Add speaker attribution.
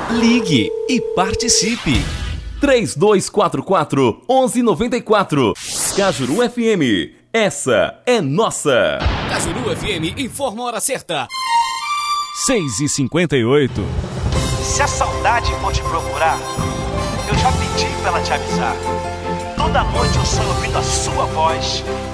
Speaker 1: Ligue e participe. 3244-1194. Cajuru FM, essa é nossa.
Speaker 2: Cajuru FM informa a hora certa.
Speaker 3: 6h58.
Speaker 4: Se a saudade for te procurar, eu já pedi pra ela te avisar. Toda noite eu sonho ouvindo a sua voz